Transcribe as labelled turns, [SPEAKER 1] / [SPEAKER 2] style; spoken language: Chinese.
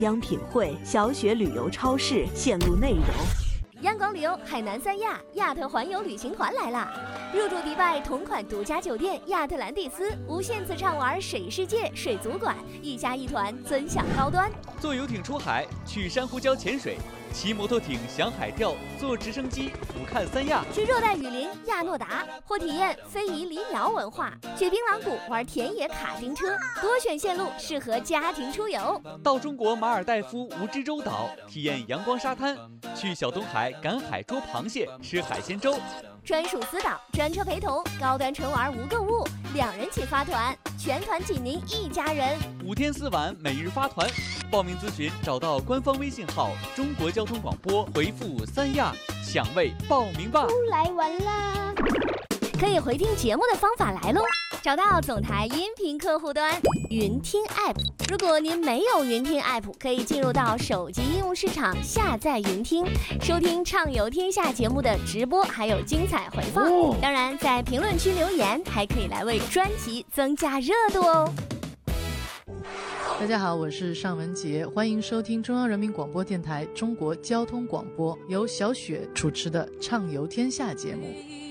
[SPEAKER 1] 央品汇、小雪旅游超市线路内容。
[SPEAKER 2] 央广旅游海南三亚亚特环游旅行团来了，入住迪拜同款独家酒店亚特兰蒂斯，无限次畅玩水世界、水族馆，一家一团尊享高端。
[SPEAKER 3] 坐游艇出海，去珊瑚礁潜水，骑摩托艇享海钓，坐直升机俯瞰三亚，
[SPEAKER 2] 去热带雨林亚诺达，或体验非遗黎苗文化，去槟榔谷玩田野卡丁车，多选线路适合家庭出游。
[SPEAKER 3] 到中国马尔代夫蜈支洲岛体验阳光沙滩，去小东海赶海捉螃蟹，吃海鲜粥。
[SPEAKER 2] 专属私导，专车陪同，高端纯玩无购物，2人起发团，全团仅您一家人
[SPEAKER 3] ，5天4晚每日发团。报名咨询找到官方微信号中国交通广播，回复三亚抢位报名吧。
[SPEAKER 2] 都来玩啦！可以回听节目的方法来喽，找到总台音频客户端云听 App。如果您没有云听 App， 可以进入到手机应用市场下载云听，收听畅游天下节目的直播，还有精彩回放。当然，在评论区留言，还可以来为专辑增加热度哦。
[SPEAKER 4] 大家好，我是尚雯婕，欢迎收听中央人民广播电台中国交通广播由小雪主持的畅游天下节目。